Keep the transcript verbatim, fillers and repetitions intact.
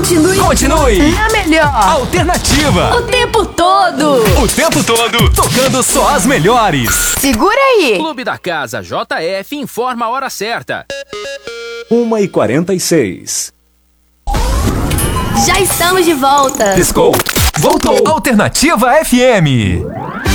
Continue. Continue. Na melhor. Alternativa. O tempo todo. O tempo todo. Tocando só as melhores. Segura aí. Clube da Casa J F informa a hora certa. uma e quarenta e seis. Já estamos de volta. Piscou. Voltou. Alternativa F M.